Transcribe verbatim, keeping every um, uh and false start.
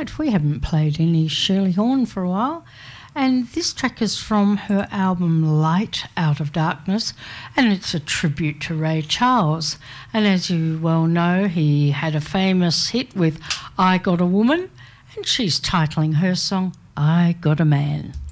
right, we haven't played any Shirley Horn for a while, and this track is from her album Light Out of Darkness, and it's a tribute to Ray Charles. And as you well know, he had a famous hit with I Got a Woman, and she's titling her song I Got a Man.